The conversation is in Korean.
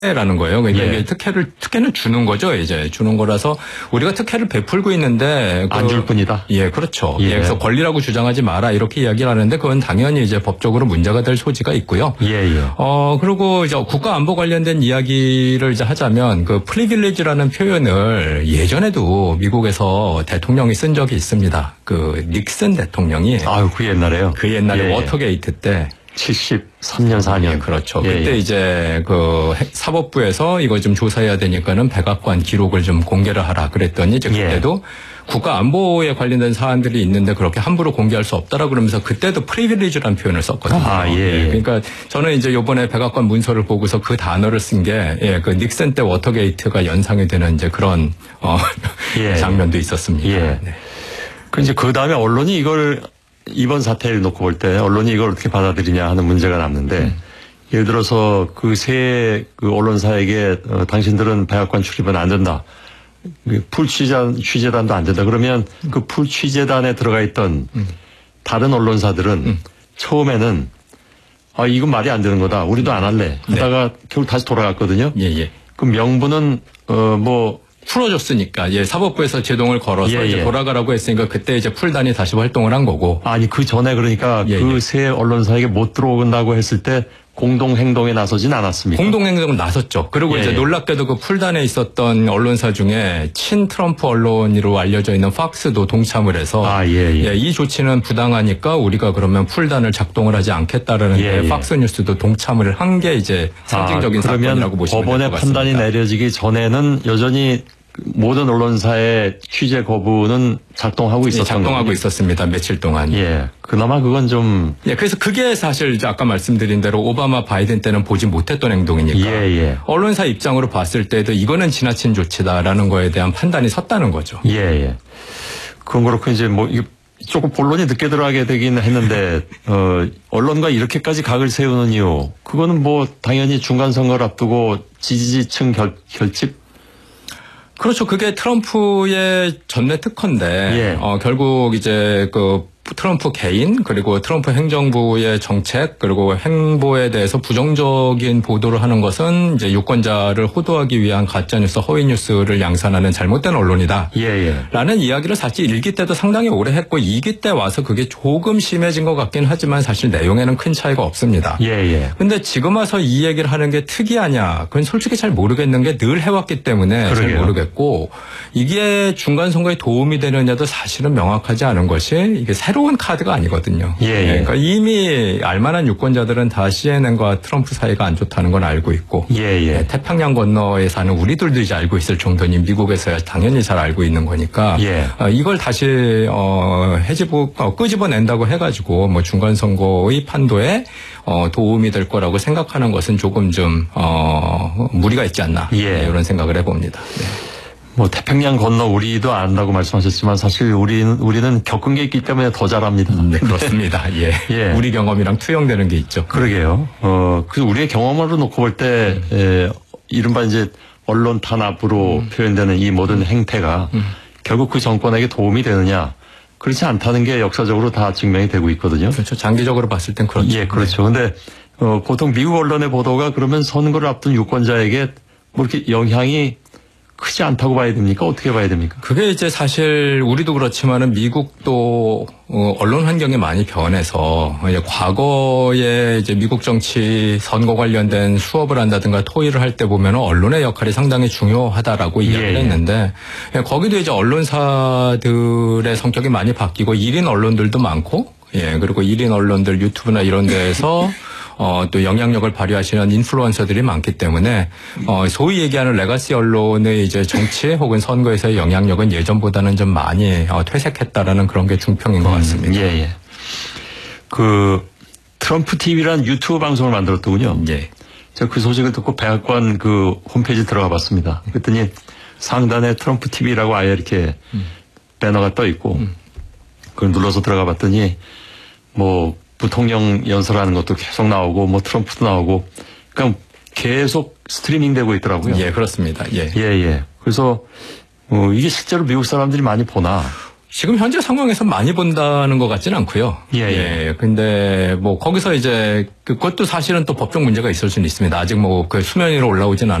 라는 거예요. 그러니까 예. 이게 특혜는 주는 거죠. 이제 주는 거라서 우리가 특혜를 베풀고 있는데 안 줄 뿐이다. 예, 그렇죠. 예. 예, 그래서 권리라고 주장하지 마라 이렇게 이야기를 하는데 그건 당연히 이제 법적으로 문제가 될 소지가 있고요. 예. 그리고 이제 국가 안보 관련된 이야기를 이제 하자면 그 프리빌리지라는 표현을 예전에도 미국에서 대통령이 쓴 적이 있습니다. 그 닉슨 대통령이 아유, 그 옛날에요. 그 옛날에 예. 워터게이트 때 73년 4년. 예, 그렇죠. 예, 그때 예. 이제 그 사법부에서 이거 좀 조사해야 되니까는 백악관 기록을 좀 공개를 하라 그랬더니 이제 그때도 국가 안보에 관련된 사안들이 있는데 그렇게 함부로 공개할 수 없다라 그러면서 그때도 프리빌리지라는 표현을 썼거든요. 아, 예. 그러니까 저는 이제 요번에 백악관 문서를 보고서 그 단어를 쓴 게 그 닉슨 때 워터게이트가 연상이 되는 이제 그런 예. 장면도 있었습니다. 예. 네. 그 다음에 언론이 이걸 이번 사태를 놓고 볼 때 언론이 이걸 어떻게 받아들이냐 하는 문제가 남는데 예를 들어서 그 새 그 언론사에게 당신들은 백악관 출입은 안 된다. 풀 취재단도 안 된다. 그러면 그 풀 취재단에 들어가 있던 다른 언론사들은 처음에는 이건 말이 안 되는 거다. 우리도 안 할래. 하다가 결국 다시 돌아갔거든요. 예. 그 명분은 풀어줬으니까 사법부에서 제동을 걸어서 예, 이제 예. 돌아가라고 했으니까 그때 이제 풀단이 다시 활동을 한 거고. 아니 그 전에 그러니까 그 새 언론사에게 못 들어온다고 했을 때 공동 행동에 나서진 않았습니까? 공동 행동을 나섰죠. 그리고 이제 놀랍게도 그 풀단에 있었던 언론사 중에 친 트럼프 언론으로 알려져 있는 팍스도 동참을 해서 이 조치는 부당하니까 우리가 그러면 풀단을 작동을 하지 않겠다라는 게 팍스 뉴스도 동참을 한 게 이제 상징적인 사건이라고 보시면 될 것 같습니다. 법원의 판단이 내려지기 전에는 여전히 모든 언론사의 취재 거부는 작동하고 있었던 작동하고 거군요. 있었습니다. 며칠 동안. 예. 그나마 그건 좀. 그래서 그게 사실 이제 아까 말씀드린 대로 오바마 바이든 때는 보지 못했던 행동이니까. 언론사 입장으로 봤을 때도 이거는 지나친 조치다라는 거에 대한 판단이 섰다는 거죠. 예. 그건 그렇고 이제 조금 본론이 늦게 들어가게 되긴 했는데 언론과 이렇게까지 각을 세우는 이유 그거는 당연히 중간 선거를 앞두고 지지층 결집. 그렇죠. 그게 트럼프의 전내 특허인데 결국 이제 그 트럼프 개인 그리고 트럼프 행정부의 정책 그리고 행보에 대해서 부정적인 보도를 하는 것은 이제 유권자를 호도하기 위한 가짜뉴스 허위뉴스를 양산하는 잘못된 언론이다. 라는 이야기를 사실 1기 때도 상당히 오래 했고 2기 때 와서 그게 조금 심해진 것 같긴 하지만 사실 내용에는 큰 차이가 없습니다. 근데 지금 와서 이 얘기를 하는 게 특이하냐 그건 솔직히 잘 모르겠는 게 늘 해왔기 때문에 잘 모르겠고 이게 중간 선거에 도움이 되느냐도 사실은 명확하지 않은 것이 이게 새로운 카드가 아니거든요. 그러니까 이미 알만한 유권자들은 다 CNN과 트럼프 사이가 안 좋다는 건 알고 있고 태평양 건너에 사는 우리들도 이제 알고 있을 정도니 미국에서야 당연히 잘 알고 있는 거니까 이걸 다시 끄집어낸다고 해가지고 중간 선거의 판도에 도움이 될 거라고 생각하는 것은 조금 좀 무리가 있지 않나 이런 생각을 해봅니다. 태평양 건너 우리도 안다고 말씀하셨지만 사실 우리는 겪은 게 있기 때문에 더 잘합니다. 그렇습니다. 우리 경험이랑 투영되는 게 있죠. 그러게요. 그래서 우리의 경험으로 놓고 볼 때 이른바 이제 언론 탄압으로 표현되는 이 모든 행태가 결국 그 정권에게 도움이 되느냐? 그렇지 않다는 게 역사적으로 다 증명이 되고 있거든요. 그렇죠. 장기적으로 봤을 땐 그렇죠. 그렇죠. 근데 보통 미국 언론의 보도가 그러면 선거를 앞둔 유권자에게 이렇게 영향이 크지 않다고 봐야 됩니까? 어떻게 봐야 됩니까? 그게 이제 사실 우리도 그렇지만은 미국도 언론 환경이 많이 변해서 과거에 이제 미국 정치 선거 관련된 수업을 한다든가 토의를 할 때 보면 언론의 역할이 상당히 중요하다라고 이야기를 했는데 거기도 이제 언론사들의 성격이 많이 바뀌고 1인 언론들도 많고 그리고 1인 언론들 유튜브나 이런 데에서 또 영향력을 발휘하시는 인플루언서들이 많기 때문에 소위 얘기하는 레가시 언론의 이제 정치 혹은 선거에서의 영향력은 예전보다는 좀 많이 퇴색했다라는 그런 게 중평인 것 같습니다. 그 트럼프 TV라는 유튜브 방송을 만들었더군요. 제가 그 소식을 듣고 백악관 그 홈페이지 들어가 봤습니다. 그랬더니 상단에 트럼프 TV라고 아예 이렇게 배너가 떠 있고 그걸 눌러서 들어가 봤더니 부통령 연설하는 것도 계속 나오고 트럼프도 나오고 그러니까 계속 스트리밍 되고 있더라고요. 그렇습니다. 그래서 이게 실제로 미국 사람들이 많이 보나? 지금 현재 상황에서 많이 본다는 것 같지는 않고요. 예. 근데 뭐 거기서 이제 그것도 사실은 또 법적 문제가 있을 수는 있습니다. 아직 뭐 그 수면 위로 올라오진